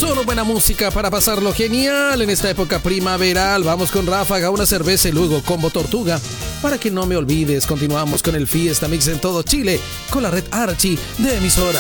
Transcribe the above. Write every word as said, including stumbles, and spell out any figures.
Solo buena música para pasarlo genial en esta época primaveral. Vamos con Ráfaga, una cerveza y luego Combo Tortuga. Para que no me olvides, continuamos con el Fiesta Mix en todo Chile con la red Archie de emisoras.